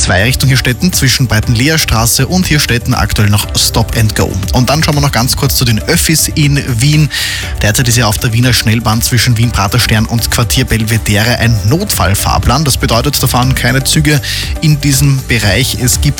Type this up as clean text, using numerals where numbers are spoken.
Richtung Hirstetten zwischen Breitenleerstraße und Hirstetten aktuell noch Stop and Go. Und dann schauen wir noch ganz kurz zu den Öffis in Wien. Derzeit ist ja auf der Wiener Schnellbahn zwischen Wien-Praterstern und Quartier Belvedere ein Notfallfahrplan. Das bedeutet, da fahren keine Züge in diesem Bereich. Es gibt